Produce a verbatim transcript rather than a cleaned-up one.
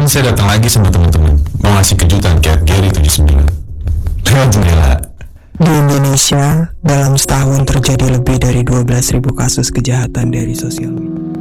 Sekarang saya datang lagi sama teman-teman, mau ngasih kejutan kayak Gary tujuh puluh sembilan. Lewat jendela. Di Indonesia, dalam setahun terjadi lebih dari dua belas ribu kasus kejahatan dari sosial media.